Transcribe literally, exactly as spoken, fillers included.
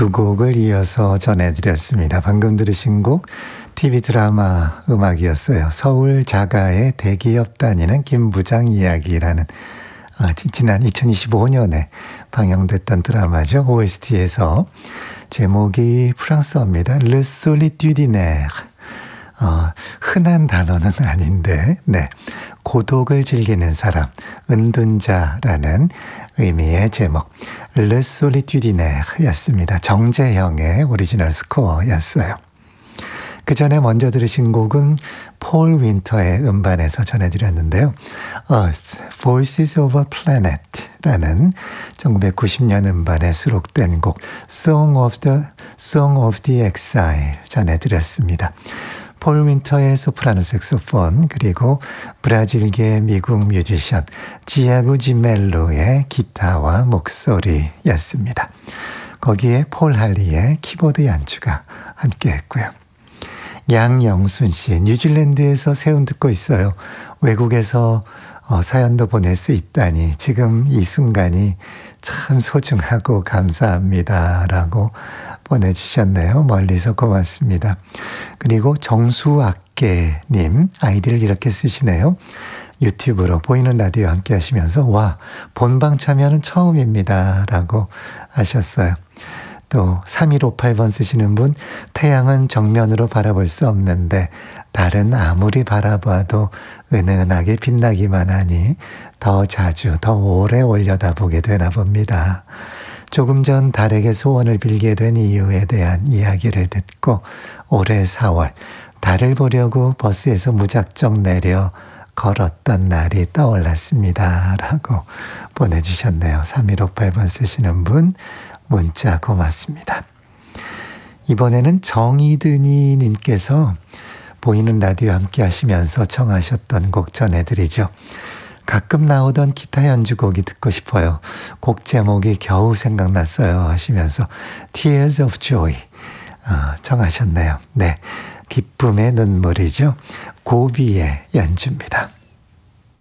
두 곡을 이어서 전해드렸습니다. 방금 들으신 곡 티비 드라마 음악이었어요. 서울 자가의 대기업 다니는 김부장 이야기라는 아, 지난 이천이십오 년에 방영됐던 드라마죠. 오에스티에서 제목이 프랑스어입니다. Le solitudinaire. 어, 흔한 단어는 아닌데, 네. 고독을 즐기는 사람, 은둔자라는 의미의 제목. Le solitudinaire 였습니다. 정재형의 오리지널 스코어였어요. 그 전에 먼저 들으신 곡은 폴 윈터의 음반에서 전해드렸는데요. Earth, Voices of a Planet 라는 천구백구십 년 음반에 수록된 곡 Song of the, Song of the Exile 전해드렸습니다. 폴 윈터의 소프라노 색소폰 그리고 브라질계 미국 뮤지션 지아고 지멜로의 기타와 목소리였습니다. 거기에 폴 할리의 키보드 연주가 함께했고요. 양영순 씨, 뉴질랜드에서 세운 듣고 있어요. 외국에서 어, 사연도 보낼 수 있다니 지금 이 순간이 참 소중하고 감사합니다 라고 보내주셨네요. 멀리서 고맙습니다. 그리고 정수학계님 아이디를 이렇게 쓰시네요. 유튜브로 보이는 라디오 함께 하시면서 와 본방 참여는 처음입니다 라고 하셨어요. 또 삼일오팔 번 쓰시는 분 태양은 정면으로 바라볼 수 없는데 달은 아무리 바라봐도 은은하게 빛나기만 하니 더 자주 더 오래 올려다보게 되나 봅니다. 조금 전 달에게 소원을 빌게 된 이유에 대한 이야기를 듣고 올해 사월 달을 보려고 버스에서 무작정 내려 걸었던 날이 떠올랐습니다 라고 보내주셨네요. 삼일오팔 번 쓰시는 분 문자 고맙습니다. 이번에는 정이든이 님께서 보이는 라디오 함께 하시면서 청하셨던 곡 전해드리죠. 가끔 나오던 기타 연주곡이 듣고 싶어요. 곡 제목이 겨우 생각났어요 하시면서 Tears of Joy 어, 청하셨네요. 네, 기쁨의 눈물이죠. 고비의 연주입니다.